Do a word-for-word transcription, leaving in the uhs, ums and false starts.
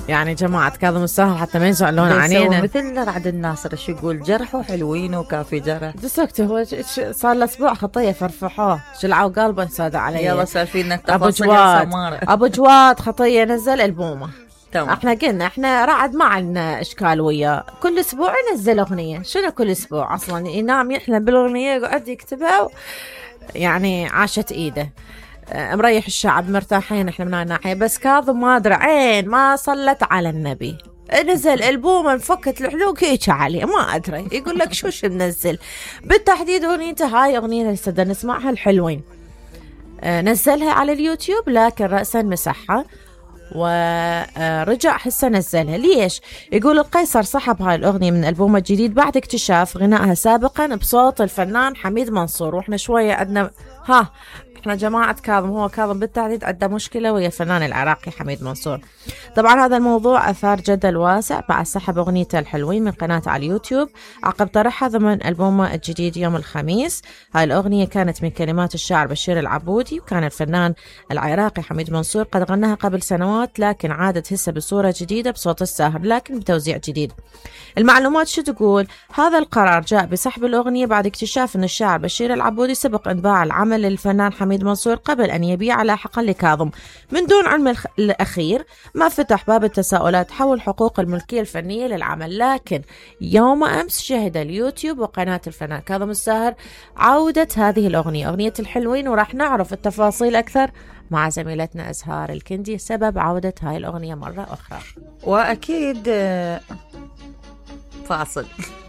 يعني جماعة كاظم الساهر حتى ما يزعلون علينا مثل رعد الناصر شو يقول جرح وحلوين وكافي جرح. دسكته هو صار له اسبوع خطيه فرفحوه شلعوا قلبه ساد عليه. يلا سالفينا ابو جواد ابو جواد خطيه نزل البومه. تمام. احنا قلنا احنا رعد ما عندنا اشكال وياه، كل اسبوع ينزل اغنيه. شنو كل اسبوع اصلا ينام يحلم بالاغنيه يقعد يكتبها و... يعني عاشت ايده. مريح الشعب مرتاحين احنا من هالناحيه. بس كاظم ما ادري عين ما صلت على النبي، نزل البوم انفكت الحلوق هيك عليه ما ادري يقول لك شو شو منزل بالتحديد اغنيته هاي اغنيه اللي بدنا نسمعها الحلوين. آه نزلها على اليوتيوب لكن رأسا مسحها ورجع هسه نزلها. ليش؟ يقول القيصر سحب هاي الأغنية من ألبومه الجديد بعد اكتشاف غنائها سابقا بصوت الفنان حميد منصور. واحنا شوية عندنا ها احنا جماعة كاظم هو كاظم بالتحديد عنده مشكلة ويا الفنان العراقي حميد منصور. طبعا هذا الموضوع أثار جدل واسع بعد سحب أغنيته الحلوين من قناته على اليوتيوب عقب طرحها ضمن ألبومه الجديد يوم الخميس. هاي الأغنية كانت من كلمات الشاعر بشير العبودي، وكان الفنان العراقي حميد منصور قد غناها قبل سنوات لكن عادت هسه بصورة جديدة بصوت الساهر لكن بتوزيع جديد. المعلومات شو تقول؟ هذا القرار جاء بسحب الأغنية بعد اكتشاف أن الشاعر بشير العبودي سبق انباع العمل للفنان حميد منصور قبل أن يبيع لاحقا لكاظم من دون علم الأخير، ما فتح باب التساؤلات حول حقوق الملكية الفنية للعمل. لكن يوم أمس شهد اليوتيوب وقناة الفنان كاظم الساهر عودة هذه الأغنية أغنية الحلوين، وراح نعرف التفاصيل أكثر مع زميلتنا أزهار الكندي سبب عودة هاي الأغنية مرة أخرى. وأكيد فاصل